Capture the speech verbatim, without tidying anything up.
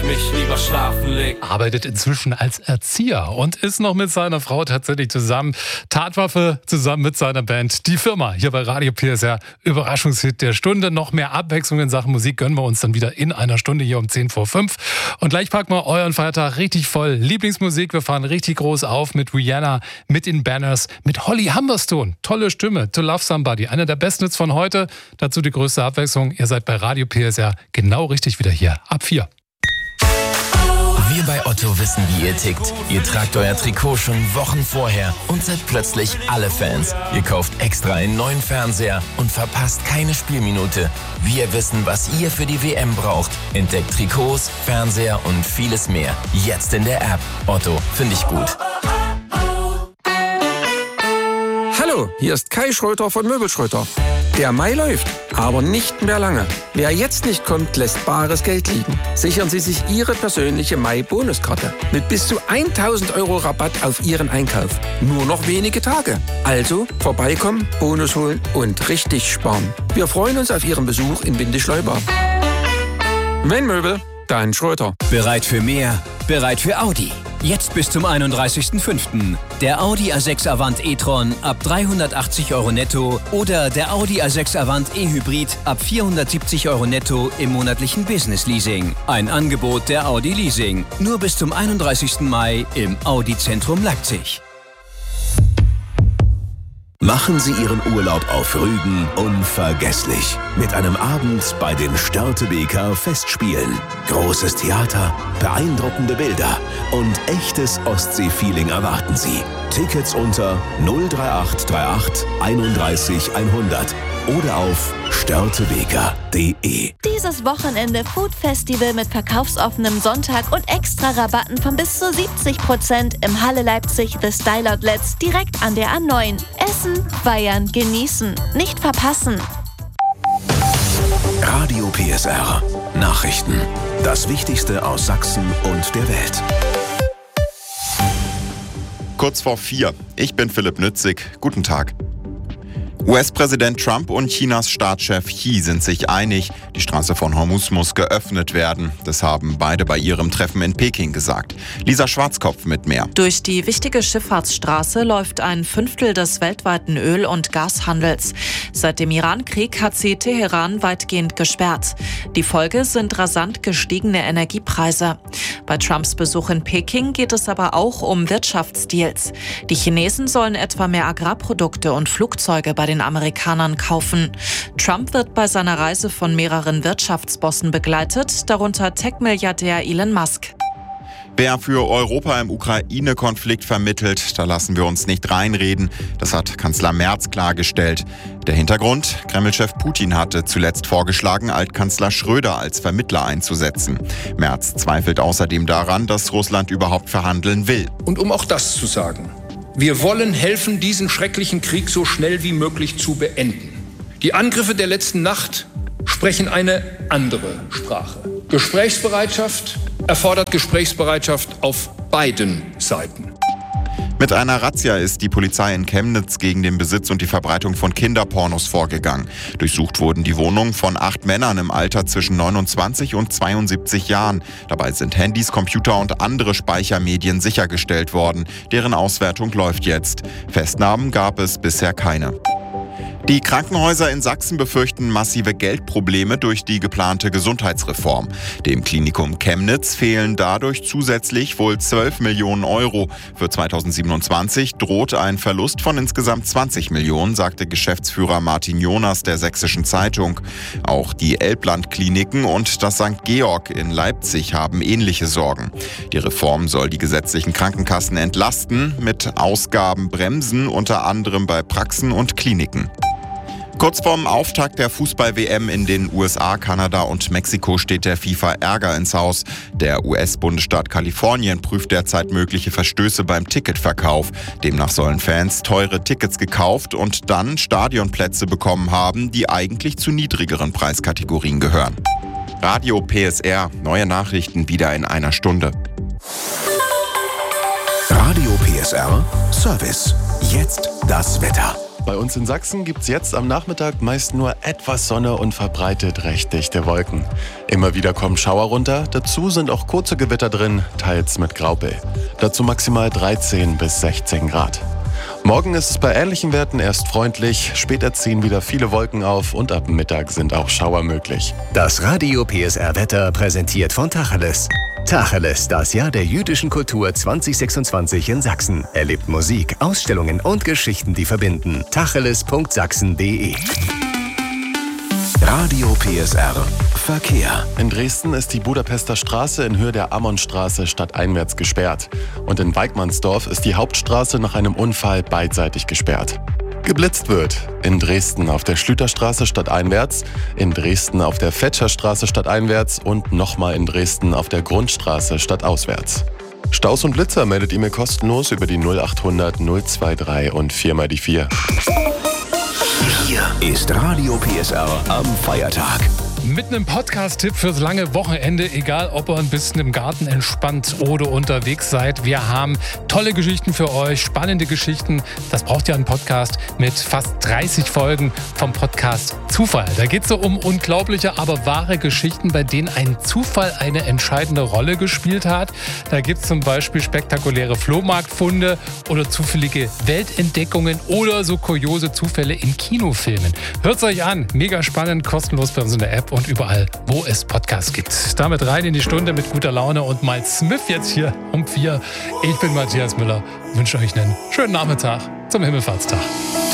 mich lieber schlafen leg. Arbeitet inzwischen als Erzieher und ist noch mit seiner Frau tatsächlich zusammen. Tatwaffe zusammen mit seiner Band. Die Firma hier bei Radio P S R. Überraschungshit der Stunde. Noch mehr Abwechslung in Sachen Musik gönnen wir uns dann wieder in einer Stunde hier um zehn vor fünf. Und gleich packen wir euren Feiertag richtig voll. Lieblingsmusik, wir fahren richtig groß auf mit Rihanna, mit den Banners, mit Holly Humberstone. Tolle Stimme, To Love Somebody. Einer der besten Hits von heute. Dazu die größte Abwechslung. Ihr seid bei Radio P S R genau richtig wieder hier. Ab vier. Wir bei Otto wissen, wie ihr tickt. Ihr tragt euer Trikot schon Wochen vorher und seid plötzlich alle Fans. Ihr kauft extra einen neuen Fernseher und verpasst keine Spielminute. Wir wissen, was ihr für die W M braucht. Entdeckt Trikots, Fernseher und vieles mehr. Jetzt in der App. Otto, finde ich gut. Hallo, hier ist Kai Schröter von Möbel Schröter. Der Mai läuft, aber nicht mehr lange. Wer jetzt nicht kommt, lässt bares Geld liegen. Sichern Sie sich Ihre persönliche Mai-Bonuskarte mit bis zu tausend Euro Rabatt auf Ihren Einkauf. Nur noch wenige Tage. Also vorbeikommen, Bonus holen und richtig sparen. Wir freuen uns auf Ihren Besuch in Windischleuber. Wenn Möbel, dann Schröter. Bereit für mehr? Bereit für Audi. Jetzt bis zum einunddreißigsten fünften Der Audi A sechs Avant e-tron ab dreihundertachtzig Euro netto oder der Audi A sechs Avant e-Hybrid ab vierhundertsiebzig Euro netto im monatlichen Business Leasing. Ein Angebot der Audi Leasing. Nur bis zum einunddreißigsten Mai im Audi Zentrum Leipzig. Machen Sie Ihren Urlaub auf Rügen unvergesslich. Mit einem Abend bei den Störtebeker Festspielen. Großes Theater, beeindruckende Bilder und echtes Ostsee-Feeling erwarten Sie. Tickets unter null drei acht drei acht einunddreißig hundert oder auf störtebeker punkt de. Dieses Wochenende Food Festival mit verkaufsoffenem Sonntag und extra Rabatten von bis zu siebzig Prozent im Halle Leipzig The Style Outlets direkt an der A neun. Essen, feiern, genießen. Nicht verpassen. Radio P S R. Nachrichten. Das Wichtigste aus Sachsen und der Welt. Kurz vor vier. Ich bin Philipp Nützig. Guten Tag. U S-Präsident Trump und Chinas Staatschef Xi sind sich einig, die Straße von Hormuz muss geöffnet werden. Das haben beide bei ihrem Treffen in Peking gesagt. Lisa Schwarzkopf mit mehr. Durch die wichtige Schifffahrtsstraße läuft ein Fünftel des weltweiten Öl- und Gashandels. Seit dem Iran-Krieg hat sie Teheran weitgehend gesperrt. Die Folge sind rasant gestiegene Energiepreise. Bei Trumps Besuch in Peking geht es aber auch um Wirtschaftsdeals. Die Chinesen sollen etwa mehr Agrarprodukte und Flugzeuge bei den Amerikanern kaufen. Trump wird bei seiner Reise von mehreren Wirtschaftsbossen begleitet, darunter Tech-Milliardär Elon Musk. Wer für Europa im Ukraine-Konflikt vermittelt, da lassen wir uns nicht reinreden. Das hat Kanzler Merz klargestellt. Der Hintergrund? Kreml-Chef Putin hatte zuletzt vorgeschlagen, Altkanzler Schröder als Vermittler einzusetzen. Merz zweifelt außerdem daran, dass Russland überhaupt verhandeln will. Und um auch das zu sagen: Wir wollen helfen, diesen schrecklichen Krieg so schnell wie möglich zu beenden. Die Angriffe der letzten Nacht sprechen eine andere Sprache. Gesprächsbereitschaft erfordert Gesprächsbereitschaft auf beiden Seiten. Mit einer Razzia ist die Polizei in Chemnitz gegen den Besitz und die Verbreitung von Kinderpornos vorgegangen. Durchsucht wurden die Wohnungen von acht Männern im Alter zwischen neunundzwanzig und zweiundsiebzig Jahren. Dabei sind Handys, Computer und andere Speichermedien sichergestellt worden. Deren Auswertung läuft jetzt. Festnahmen gab es bisher keine. Die Krankenhäuser in Sachsen befürchten massive Geldprobleme durch die geplante Gesundheitsreform. Dem Klinikum Chemnitz fehlen dadurch zusätzlich wohl zwölf Millionen Euro. Für zweitausendsiebenundzwanzig droht ein Verlust von insgesamt zwanzig Millionen, sagte Geschäftsführer Martin Jonas der Sächsischen Zeitung. Auch die Elbland-Kliniken und das Sankt Georg in Leipzig haben ähnliche Sorgen. Die Reform soll die gesetzlichen Krankenkassen entlasten, mit Ausgaben bremsen, unter anderem bei Praxen und Kliniken. Kurz vorm Auftakt der Fußball-W M in den U S A, Kanada und Mexiko steht der FIFA Ärger ins Haus. Der U S-Bundesstaat Kalifornien prüft derzeit mögliche Verstöße beim Ticketverkauf. Demnach sollen Fans teure Tickets gekauft und dann Stadionplätze bekommen haben, die eigentlich zu niedrigeren Preiskategorien gehören. Radio P S R, neue Nachrichten wieder in einer Stunde. Radio P S R, Service. Jetzt das Wetter. Bei uns in Sachsen gibt's jetzt am Nachmittag meist nur etwas Sonne und verbreitet recht dichte Wolken. Immer wieder kommen Schauer runter, dazu sind auch kurze Gewitter drin, teils mit Graupel. Dazu maximal dreizehn bis sechzehn Grad. Morgen ist es bei ähnlichen Werten erst freundlich, später ziehen wieder viele Wolken auf und ab Mittag sind auch Schauer möglich. Das Radio P S R Wetter präsentiert von Tacheles. Tacheles, das Jahr der jüdischen Kultur zwanzig sechsundzwanzig in Sachsen. Erlebt Musik, Ausstellungen und Geschichten, die verbinden. tacheles punkt sachsen punkt de. Radio P S R Verkehr. In Dresden ist die Budapester Straße in Höhe der Ammonstraße stadteinwärts gesperrt. Und in Weigmannsdorf ist die Hauptstraße nach einem Unfall beidseitig gesperrt. Geblitzt wird in Dresden auf der Schlüterstraße stadteinwärts, in Dresden auf der Fetscherstraße stadteinwärts und nochmal in Dresden auf der Grundstraße stadtauswärts. Staus und Blitzer meldet ihr mir kostenlos über die null achthundert null drei zwei und vier mal die vier. Hier ist Radio P S R am Feiertag. Mit einem Podcast-Tipp fürs lange Wochenende, egal ob ihr ein bisschen im Garten entspannt oder unterwegs seid. Wir haben tolle Geschichten für euch, spannende Geschichten. Das braucht ja ein Podcast mit fast dreißig Folgen vom Podcast Zufall. Da geht es so um unglaubliche, aber wahre Geschichten, bei denen ein Zufall eine entscheidende Rolle gespielt hat. Da gibt es zum Beispiel spektakuläre Flohmarktfunde oder zufällige Weltentdeckungen oder so kuriose Zufälle in Kinofilmen. Hört es euch an, mega spannend, kostenlos bei uns in der App und überall, wo es Podcasts gibt. Damit rein in die Stunde mit guter Laune und Miles Smith jetzt hier um vier. Ich bin Matthias Müller, wünsche euch einen schönen Nachmittag zum Himmelfahrtstag.